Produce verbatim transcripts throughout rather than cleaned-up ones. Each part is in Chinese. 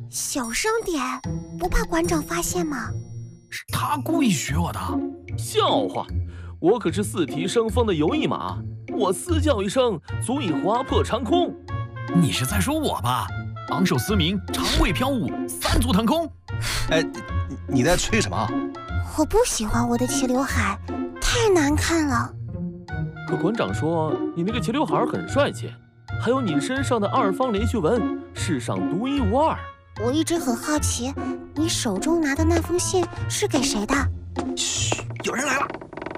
小声点，不怕馆长发现吗？ 是他故意学我的。 笑话，我可是四蹄生风的游翼马，我嘶叫一声足以划破长空。 你是在说我吧？昂首嘶鸣，长尾飘舞，三足腾空。 哎，你在吹什么？ 我不喜欢我的齐刘海，太难看了。 可馆长说你那个齐刘海很帅气，还有你身上的二方连续纹，世上独一无二。 我一直很好奇，你手中拿的那封信是给谁的？ 嘘，有人来了。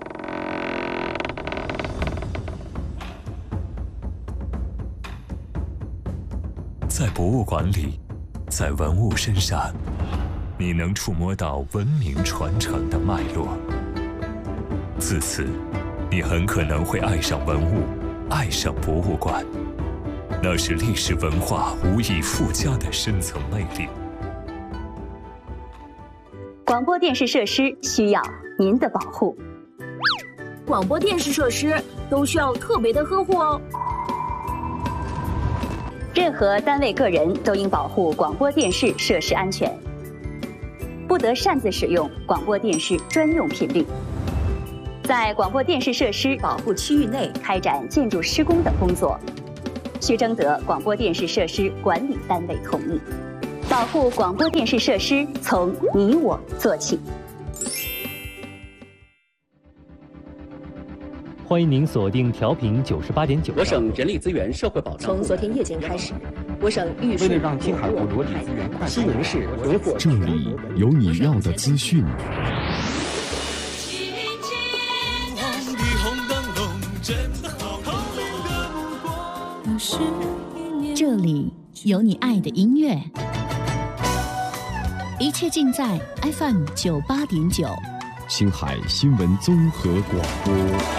在博物馆里，在文物身上，你能触摸到文明传承的脉络。自此，你很可能会爱上文物，爱上博物馆。那是历史文化无以复加的深层魅力。 广播电视设施需要您的保护。 广播电视设施都需要特别的呵护哦。 任何单位个人都应保护广播电视设施安全，不得擅自使用广播电视专用频率。在广播电视设施保护区域内开展建筑施工等工作，需征得广播电视设施管理单位同意。保护广播电视设施，从你我做起。 欢迎您锁定调频九十八点九。 我省人力资源社会保障从昨天夜间开始，我省预为了让青海部落地资源快速新闻室维护， 这里有你要的资讯。 这里有你爱的音乐，一切尽在 F M 九八点九， 青海新闻综合广播。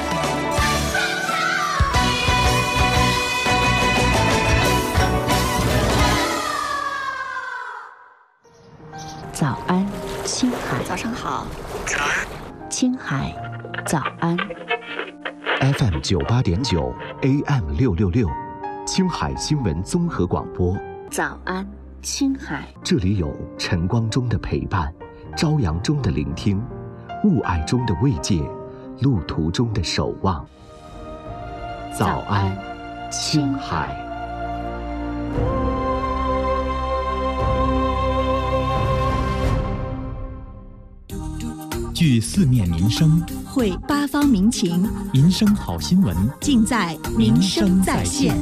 早安，青海。 早上好， 青海，早安。 F M 九八点九 A M 六六六，青海新闻综合广播。 早安，青海。 这里有晨光中的陪伴，朝阳中的聆听，雾霭中的慰藉，路途中的守望。早安，青海。 据四面民生， 汇八方民情， 民生好新闻尽在民生在线。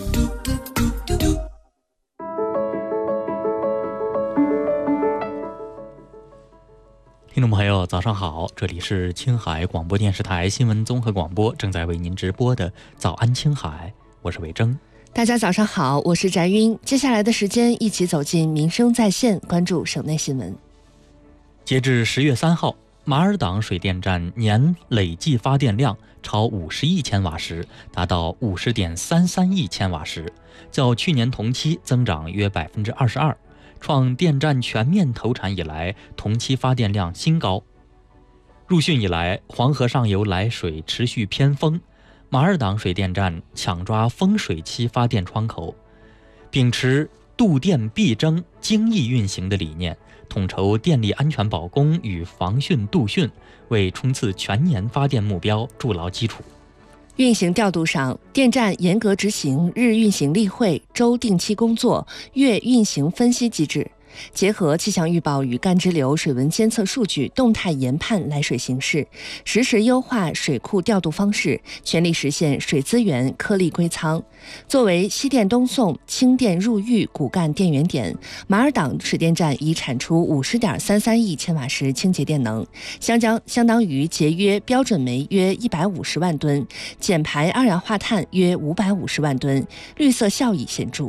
听众朋友，早上好，这里是青海广播电视台新闻综合广播，正在为您直播的早安青海，我是伟征。 大家早上好，我是翟晕。接下来的时间，一起走进民生在线，关注省内新闻。 截至十月三号，马尔党水电站年累计发电量超五十亿千瓦时，达到五十点三三亿千瓦时，较去年同期增长约百分之二十二，创电站全面投产以来同期发电量新高。入汛以来，黄河上游来水持续偏丰，马尔党水电站抢抓丰水期发电窗口，秉持度电必争、精益运行的理念，统筹电力安全保供与防汛度汛，为冲刺全年发电目标筑牢基础。 运行调度上，电站严格执行日运行例会、周定期工作、月运行分析机制，结合气象预报与干支流水文监测数据，动态研判来水形势，实时优化水库调度方式，全力实现水资源颗粒归仓。作为西电东送、轻电入域骨干电源点，马尔党水电站已产出五十点三三亿千瓦时清洁电能，相当相当于节约标准煤约一百五十万吨，减排二氧化碳约五百五十万吨，绿色效益显著。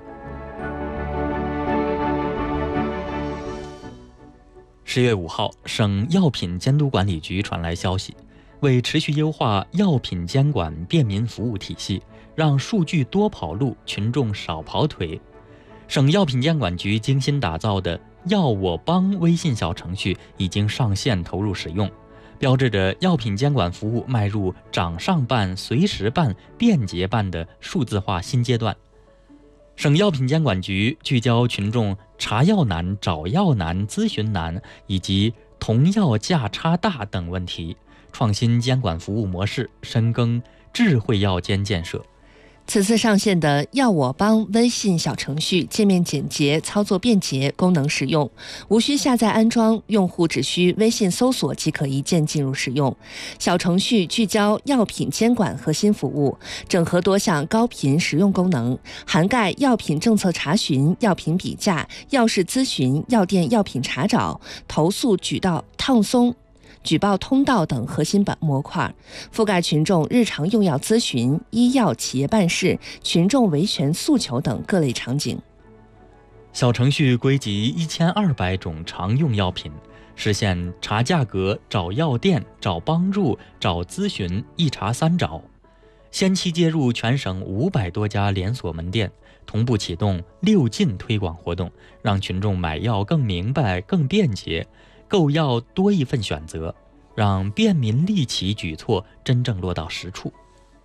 十月五号，省药品监督管理局传来消息，为持续优化药品监管便民服务体系，让数据多跑路，群众少跑腿，省药品监管局精心打造的药我帮微信小程序已经上线投入使用，标志着药品监管服务迈入掌上办、随时办、便捷办的数字化新阶段。 省药品监管局聚焦群众查药难、找药难、咨询难以及同药价差大等问题，创新监管服务模式，深耕智慧药监建设。 此次上线的药我帮微信小程序界面简洁，操作便捷，功能实用，无需下载安装，用户只需微信搜索即可一键进入使用。小程序聚焦药品监管核心服务，整合多项高频实用功能，涵盖药品政策查询、药品比价、药事咨询、药店药品查找、投诉举报烫松、举报通道等核心版模块，覆盖群众日常用药咨询、医药企业办事、群众维权诉求等各类场景。 小程序归集一千二百种常用药品，实现查价格、找药店、找帮助、找咨询，一查三找。先期接入全省五百多家连锁门店，同步启动六进推广活动，让群众买药更明白、更便捷，购药多一份选择，让便民利企举措真正落到实处。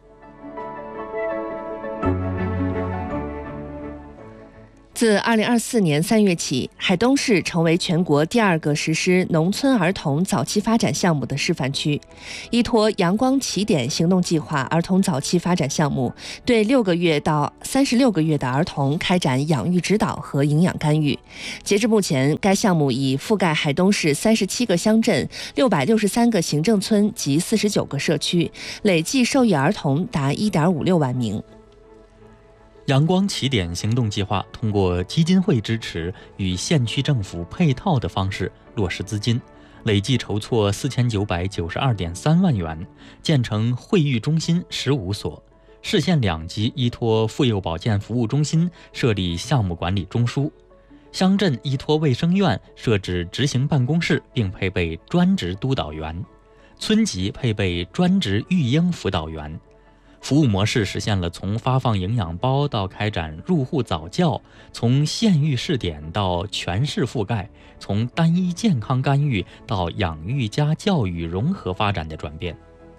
自二零二四年三月起，海东市成为全国第二个实施农村儿童早期发展项目的示范区。依托阳光起点行动计划儿童早期发展项目，对六个月到三十六个月的儿童开展养育指导和营养干预。截至目前，该项目已覆盖海东市三十七个乡镇、六百六十三个行政村及四十九个社区，累计受益儿童达一点五六万名。 阳光起点行动计划通过基金会支持与县区政府配套的方式落实资金，累计筹措四千九百九十二点三万元，建成会育中心十五所，市县两级依托妇幼保健服务中心设立项目管理中枢，乡镇依托卫生院设置执行办公室并配备专职督导员，村级配备专职育婴辅导员。服务模式实现了从发放营养包到开展入户早教，从县域试点到全市覆盖，从单一健康干预到养育加教育融合发展的转变。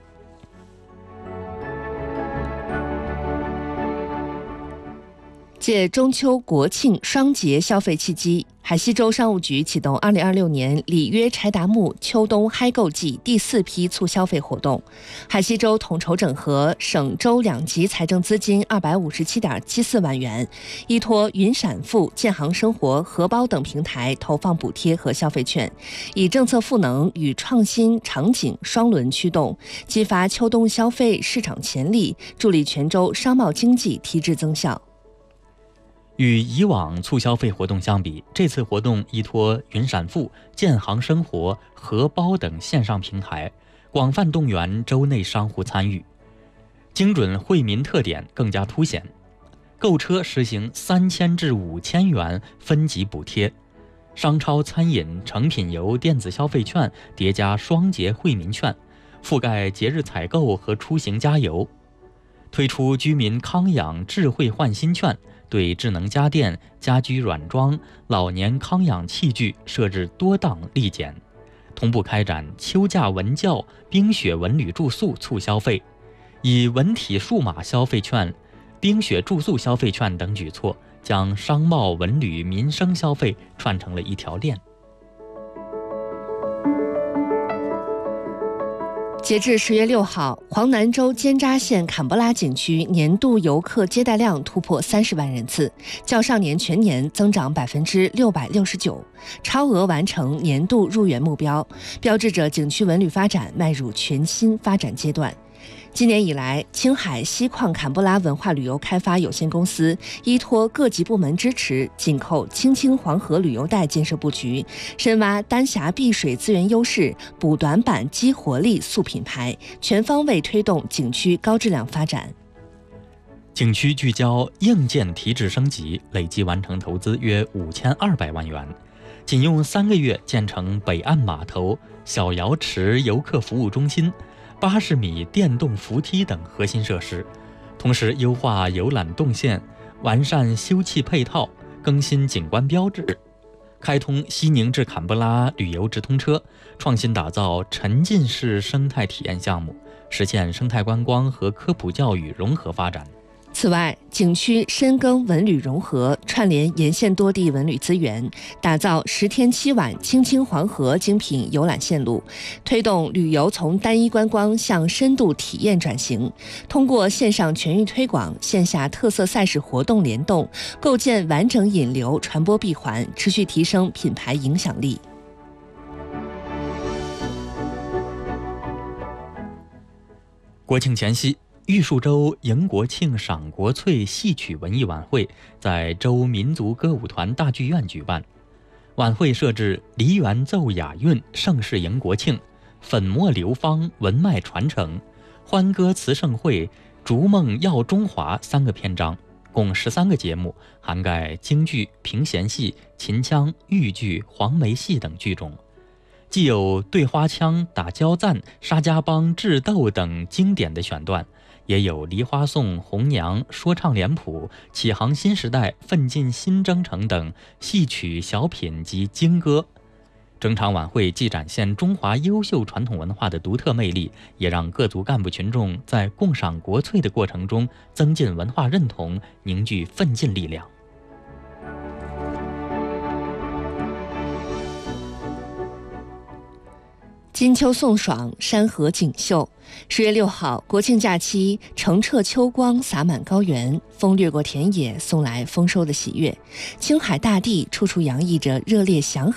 借中秋、国庆双节消费契机，海西州商务局启动二零二六年里约柴达木秋冬嗨购季第四批促消费活动。海西州统筹整合省州两级财政资金二百五十七点七四万元，依托云闪付、建行生活、荷包等平台投放补贴和消费券，以政策赋能与创新场景双轮驱动，激发秋冬消费市场潜力，助力全州商贸经济提质增效。 与以往促消费活动相比，这次活动依托云闪付、建行生活、荷包等线上平台，广泛动员州内商户参与，精准惠民特点更加凸显。购车实行三千至五千元分级补贴，商超、餐饮、成品油电子消费券叠加双节惠民券，覆盖节日采购和出行加油。推出居民康养智慧换新券，对智能家电、家居软装、老年康养器具设置多档立减，同步开展秋假文教、冰雪文旅住宿促消费，以文体数码消费券、冰雪住宿消费券等举措，将商贸、文旅、民生消费串成了一条链。 截至十月六号，黄南州尖扎县坎波拉景区年度游客接待量突破三十万人次，较上年全年增长百分之六百六十九，超额完成年度入园目标，标志着景区文旅发展迈入全新发展阶段。今年以来，青海锡矿坎波拉文化旅游开发有限公司依托各级部门支持，紧扣青青黄河旅游带建设布局，深挖丹霞碧水资源优势，补短板激活力塑品牌，全方位推动景区高质量发展。 景区聚焦硬件提质升级，累计完成投资约五千二百万元，仅用三个月建成北岸码头、小瑶池游客服务中心、八十米电动扶梯等核心设施，同时优化游览动线，完善休憩配套，更新景观标志，开通西宁至坎波拉旅游直通车，创新打造沉浸式生态体验项目，实现生态观光和科普教育融合发展。 此外，景区深耕文旅融合，串联沿线多地文旅资源，打造十天七晚青青黄河精品游览线路，推动旅游从单一观光向深度体验转型。通过线上全域推广、线下特色赛事活动联动，构建完整引流传播闭环，持续提升品牌影响力。 国庆前夕，玉树州迎国庆赏国粹戏曲文艺晚会在州民族歌舞团大剧院举办。晚会设置梨园奏雅韵、盛世迎国庆、粉墨流芳、文脉传承、欢歌词盛会、逐梦耀中华三个篇章，共十三个节目，涵盖京剧、评弦戏、秦腔、豫剧、黄梅戏等剧种。既有对花腔、打交赞、沙家浜、智斗等经典的选段，也有梨花颂、红娘、说唱脸谱、启航新时代、奋进新征程等戏曲小品及京歌。整场晚会既展现中华优秀传统文化的独特魅力，也让各族干部群众在共赏国粹的过程中增进文化认同，凝聚奋进力量。 金秋送爽，山河锦绣。十月六号，国庆假期，澄澈秋光洒满高原，风掠过田野，送来丰收的喜悦。青海大地处处洋溢着热烈祥和